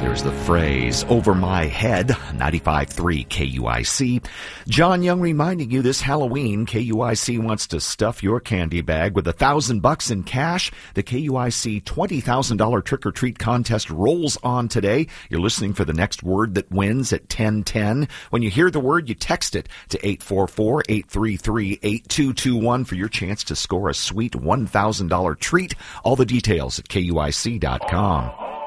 There's the phrase, over my head, 95.3 KUIC. John Young reminding you this Halloween, KUIC wants to stuff your candy bag with $1,000 in cash. The KUIC $20,000 trick-or-treat contest rolls on today. You're listening for the next word that wins at 10:10. When you hear the word, you text it to 844-833-8221 for your chance to score a sweet $1,000 treat. All the details at KUIC.com.